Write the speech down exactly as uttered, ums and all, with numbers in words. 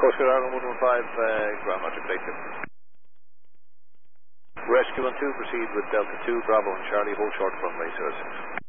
Coast Guard Argon one one five, uh, ground logic, place two. Rescue one two, proceed with Delta two, Bravo and Charlie, hold short runway zero six.